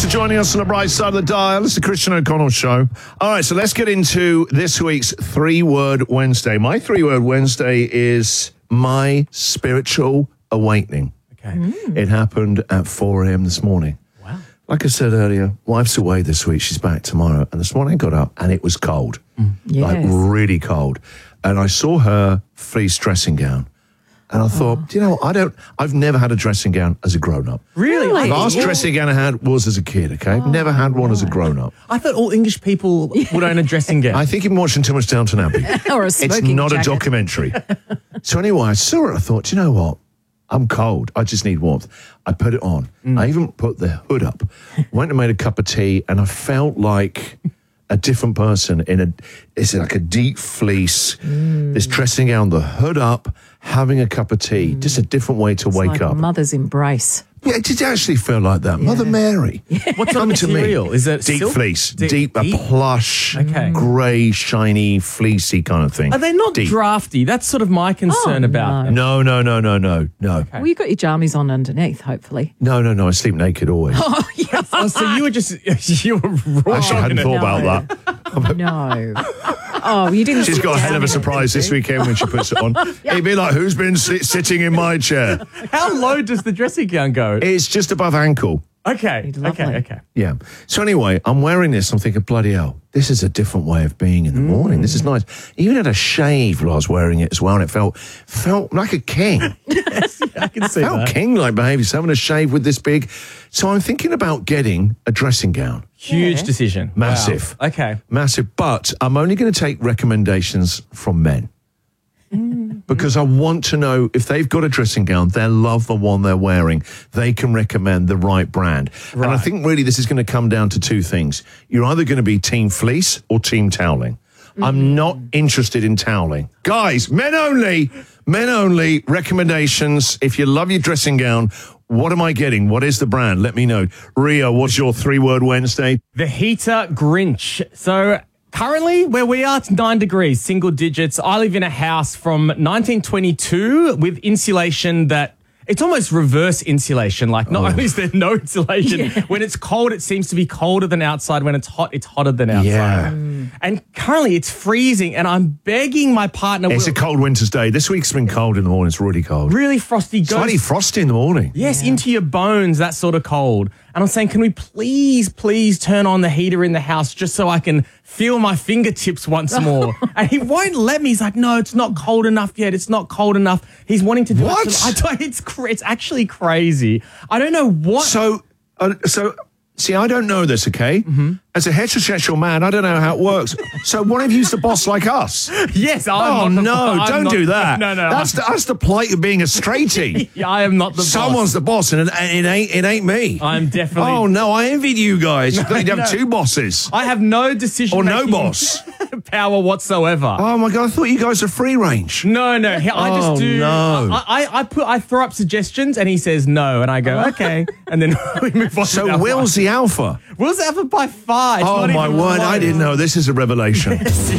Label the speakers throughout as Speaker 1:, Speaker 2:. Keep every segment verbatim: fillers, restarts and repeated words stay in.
Speaker 1: for joining us on the bright side of the dial. It's the Christian O'Connell Show. All right, so let's get into this week's Three-Word Wednesday. My Three-Word Wednesday is my spiritual awakening.
Speaker 2: Okay.
Speaker 1: Mm. It happened at four a.m. this morning.
Speaker 2: Wow.
Speaker 1: Like I said earlier, wife's away this week. She's back tomorrow. And this morning I got up and it was cold.
Speaker 2: Mm.
Speaker 3: Yes.
Speaker 1: Like really cold. And I saw her fleece dressing gown. And I thought, oh. do you know what? I don't, I've never had a dressing gown as a grown-up.
Speaker 2: Really?
Speaker 3: Really?
Speaker 1: The last dressing gown I had was as a kid, okay? I've
Speaker 3: Oh,
Speaker 1: never had one
Speaker 3: right.
Speaker 1: as a grown-up.
Speaker 2: I thought all English people would own a dressing gown.
Speaker 1: I think you've been watching too much Downton Abbey.
Speaker 3: Or a
Speaker 1: It's
Speaker 3: smoking
Speaker 1: not
Speaker 3: jacket.
Speaker 1: a documentary. So anyway, I saw it. I thought, do you know what? I'm cold. I just need warmth. I put it on. Mm. I even put the hood up. Went and made a cup of tea, and I felt like a different person in a, it's like a deep fleece, mm. this dressing gown, the hood up, having a cup of tea, mm. just a different way to
Speaker 3: it's
Speaker 1: wake
Speaker 3: like
Speaker 1: up.
Speaker 3: Mother's embrace.
Speaker 1: Yeah, it did actually feel like that. Yeah. Mother Mary.
Speaker 3: Yeah.
Speaker 2: What sort of material? Is it
Speaker 1: deep
Speaker 2: silk?
Speaker 1: fleece,
Speaker 2: Deep,
Speaker 1: deep,
Speaker 2: deep?
Speaker 1: a plush,
Speaker 2: Okay.
Speaker 1: grey, shiny, fleecy kind of thing.
Speaker 2: Are they not
Speaker 1: deep.
Speaker 2: drafty? That's sort of my concern
Speaker 3: Oh,
Speaker 2: about
Speaker 3: no.
Speaker 2: them.
Speaker 1: No, no, no, no, no, no.
Speaker 2: Okay.
Speaker 3: Well, you've got your jammies on underneath, hopefully.
Speaker 1: No, no, no. I sleep naked always.
Speaker 3: Oh, yeah.
Speaker 2: Oh, so you were just, you were wrong.
Speaker 1: Actually, I hadn't thought
Speaker 3: no.
Speaker 1: about that.
Speaker 3: No. Oh, you didn't.
Speaker 1: She's
Speaker 3: sit
Speaker 1: got a hell
Speaker 3: down
Speaker 1: of a
Speaker 3: in it,
Speaker 1: surprise
Speaker 3: did
Speaker 1: this
Speaker 3: you?
Speaker 1: weekend when she puts it on. It'd be like, who's been sit- sitting in my chair?
Speaker 2: How low does the dressing gown go?
Speaker 1: It's just above ankle.
Speaker 2: Okay,
Speaker 3: Lovely.
Speaker 2: okay, okay.
Speaker 1: Yeah. So anyway, I'm wearing this. I'm thinking, bloody hell, this is a different way of being in the morning. This is nice. Even had a shave while I was wearing it as well, and it felt felt like a king.
Speaker 2: Yes, I can see
Speaker 1: Felt
Speaker 2: that.
Speaker 1: king-like behaviour, having a shave with this big. So I'm thinking about getting a dressing gown.
Speaker 2: Huge
Speaker 3: Yeah.
Speaker 2: decision.
Speaker 1: Massive.
Speaker 2: Wow. Okay.
Speaker 1: Massive. But I'm only going to take recommendations from men. Because I want to know if they've got a dressing gown, they'll love the one they're wearing. They can recommend the right brand.
Speaker 2: Right.
Speaker 1: And I think really this is going to come down to two things. You're either going to be team fleece or team toweling. Mm. I'm not interested in toweling. Guys, men only, men only, recommendations. If you love your dressing gown, what am I getting? What is the brand? Let me know. Rio, what's your three-word Wednesday?
Speaker 2: The heater Grinch. So currently where we are, it's nine degrees, single digits. I live in a house from nineteen twenty-two with insulation that it's almost reverse insulation. Like not
Speaker 1: Oh.
Speaker 2: only is there no insulation,
Speaker 3: Yeah.
Speaker 2: when it's cold, it seems to be colder than outside. When it's hot, it's hotter than outside.
Speaker 1: Yeah.
Speaker 2: And currently it's freezing and I'm begging my partner.
Speaker 1: It's a cold winter's day. This week's been cold in the morning. It's really cold.
Speaker 2: really frosty goes.
Speaker 1: Slightly frosty in the morning.
Speaker 2: Yes,
Speaker 3: Yeah.
Speaker 2: into your bones, that sort of cold. And I'm saying, can we please, please turn on the heater in the house just so I can feel my fingertips once more? And he won't let me. He's like, no, it's not cold enough yet. It's not cold enough. He's wanting to do
Speaker 1: What?
Speaker 2: it. I don't, it's, cra- it's actually crazy. I don't know what.
Speaker 1: So, uh, so see, I don't know this, okay? Mm-hmm. As a heterosexual man, I don't know how it works. So what if you's the boss like us?
Speaker 2: yes, I'm
Speaker 1: Oh,
Speaker 2: not the,
Speaker 1: no,
Speaker 2: I'm
Speaker 1: don't
Speaker 2: not-
Speaker 1: do that.
Speaker 2: No, no.
Speaker 1: That's the, that's the plight of being a straightie.
Speaker 2: yeah, I am not the
Speaker 1: Someone's
Speaker 2: boss.
Speaker 1: the boss, and it, it ain't it ain't me.
Speaker 2: I'm definitely.
Speaker 1: Oh, no, I envied you guys. You thought you'd have
Speaker 2: no.
Speaker 1: two bosses.
Speaker 2: I have no decision
Speaker 1: Or no boss.
Speaker 2: power whatsoever.
Speaker 1: Oh, my God, I thought you guys were free range.
Speaker 2: No, no. he- I just
Speaker 1: Oh,
Speaker 2: do.
Speaker 1: no.
Speaker 2: I, I, I put. I throw up suggestions, and he says no, and I go okay, and then we move on. to
Speaker 1: So
Speaker 2: our
Speaker 1: Will's the alpha.
Speaker 2: life. Will's alpha by far. It's
Speaker 1: Oh,
Speaker 2: not
Speaker 1: my
Speaker 2: even
Speaker 1: word, I
Speaker 2: close.
Speaker 1: didn't know. This is a revelation.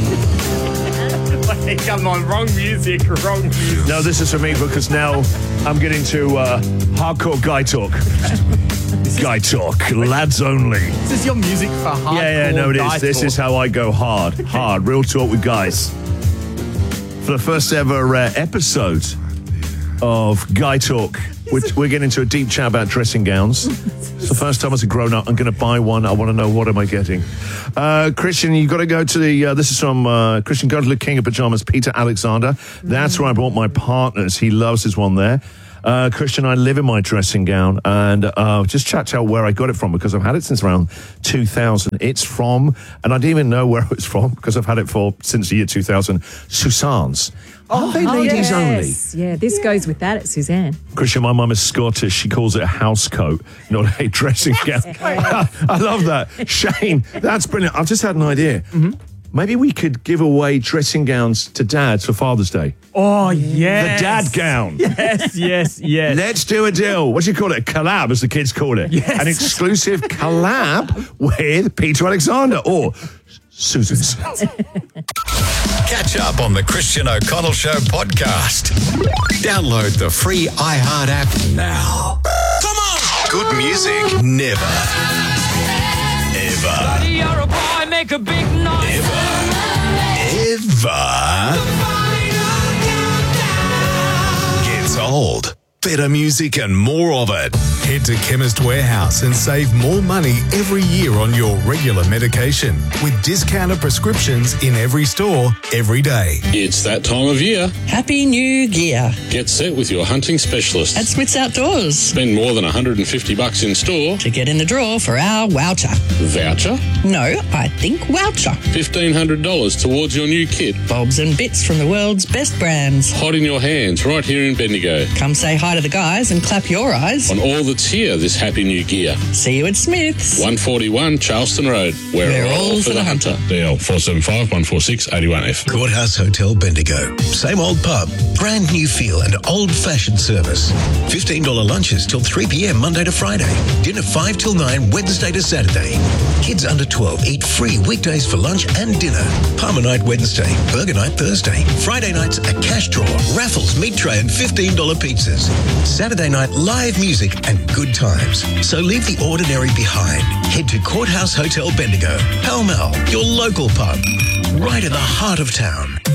Speaker 2: Wait, come on, wrong music, wrong music.
Speaker 1: No, this is for me because now I'm getting to uh, hardcore guy talk. Guy talk, lads only.
Speaker 2: This is your music for hardcore.
Speaker 1: Yeah, yeah, no, it
Speaker 2: guy
Speaker 1: is. This
Speaker 2: talk.
Speaker 1: is how I go hard, hard, real talk with guys. For the first ever uh, episode of Guy Talk, we're, we're getting into a deep chat about dressing gowns. It's the first time as a grown-up. I'm going to buy one. I want to know what am I getting. Uh, Christian, you've got to go to the, uh, this is from uh, Christian, go to the King of Pajamas, Peter Alexander. That's where I bought my partners. He loves his one there. Uh, Christian, I live in my dressing gown, and uh, just chat to where I got it from because I've had it since around two thousand. It's from, and I didn't even know where it was from because I've had it for since the year two thousand. Susanne's. Aren't they ladies
Speaker 3: yes. Yeah, this goes with that at Suzanne.
Speaker 1: only? Christian, my mum is Scottish. She calls it a house coat, not a dressing gown. I love that. Shane, that's brilliant. I've just had an idea. Mm-hmm. Maybe we could give away dressing gowns to dads for Father's Day.
Speaker 2: Oh,
Speaker 1: The
Speaker 2: yes.
Speaker 1: dad gown.
Speaker 2: Yes, yes, yes.
Speaker 1: Let's do a deal. What do you call it? A collab, as the kids call it.
Speaker 2: Yes.
Speaker 1: An exclusive collab with Peter Alexander or Susan's.
Speaker 4: Catch up on the Christian O'Connell Show podcast. Download the free iHeart app now.
Speaker 5: Come on!
Speaker 4: Good music never, ever,
Speaker 5: You're a boy, make a big noise.
Speaker 4: ever gets old. Better music and more of it. Head to Chemist Warehouse and save more money every year on your regular medication with discounted prescriptions in every store, every day.
Speaker 6: It's that time of year.
Speaker 7: Happy New Year
Speaker 6: Get set with your hunting specialist.
Speaker 7: at Smith's Outdoors
Speaker 6: Spend more than one hundred fifty bucks in store.
Speaker 7: to get in the draw for our voucher.
Speaker 6: Voucher?
Speaker 7: No, I think voucher.
Speaker 6: fifteen hundred dollars towards your new kit.
Speaker 7: Bulbs and bits from the world's best brands.
Speaker 6: Hot in your hands right here in Bendigo.
Speaker 7: Come say hi to the guys and clap your eyes.
Speaker 6: On all that's here this happy new gear.
Speaker 7: See you at Smith's.
Speaker 6: one forty-one Charleston Road. We're,
Speaker 7: We're all for the hunter.
Speaker 6: D L four seven five, one four six, eight one F.
Speaker 8: Courthouse Hotel Bendigo. Same old pub, brand new feel and old-fashioned service. fifteen dollars lunches till three p.m. Monday to Friday. Dinner five till nine Wednesday to Saturday. Kids under twelve eat free weekdays for lunch and dinner. Palmer night Wednesday, burger night Thursday. Friday nights a cash draw, raffles, meat tray and fifteen dollars pizzas. Saturday night live music and good times. So leave the ordinary behind. Head to Courthouse Hotel Bendigo, Pall Mall, your local pub, right in the heart of town.